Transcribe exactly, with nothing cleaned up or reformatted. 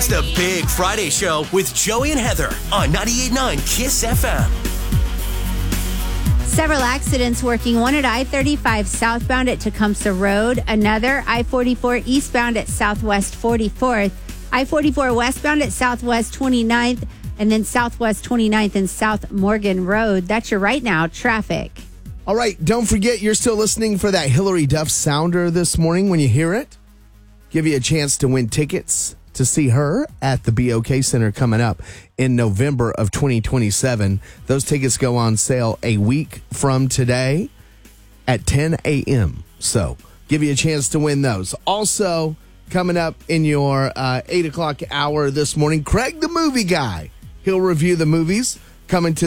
It's the Big Friday Show with Joey and Heather on ninety-eight point nine KISS F M. Several accidents working, one at I thirty-five southbound at Tecumseh Road, another I forty-four eastbound at Southwest forty-fourth, I forty-four westbound at Southwest twenty-ninth, and then Southwest twenty-ninth and South Morgan Road. That's your right now traffic. All right, don't forget you're still listening for that Hillary Duff sounder this morning. When you hear it, give you a chance to win tickets to see her at the B O K Center coming up in November of twenty twenty-seven. Those tickets go on sale a week from today at ten a.m. So give you a chance to win those. Also, coming up in your uh, eight o'clock hour this morning, Craig the Movie Guy. He'll review the movies coming to